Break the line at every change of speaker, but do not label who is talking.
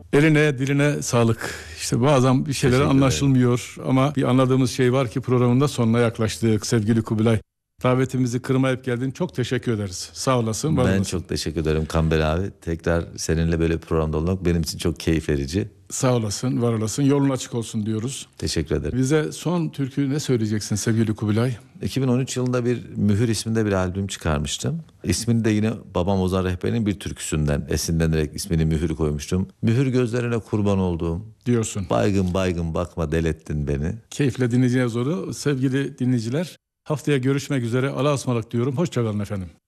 Eline diline sağlık. İşte bazen bir şeyler
Teşekkür ederim.
anlaşılmıyor ama bir anladığımız şey var ki programın da sonuna yaklaştık sevgili Kubilay. Davetimizi kırmayıp geldin. Çok teşekkür ederiz. Sağ olasın, var
Ben
olasın.
çok teşekkür ederim Kamber abi. Tekrar seninle böyle bir programda olmak benim için çok keyif verici.
Sağ olasın, var olasın. Yolun açık olsun diyoruz.
Teşekkür ederim.
Bize son türkü ne söyleyeceksin sevgili Kubilay?
2013 yılında bir Mühür isminde bir albüm çıkarmıştım. İsmini de yine babam Ozan Rehber'in bir türküsünden esinlenerek ismini Mühür koymuştum. Mühür gözlerine kurban olduğum,
Diyorsun.
baygın baygın bakma delettin beni.
Keyifle dinleyeceğiz onu. Sevgili dinleyiciler, haftaya görüşmek üzere. Allah'a ısmarladık diyorum. Hoşçakalın efendim.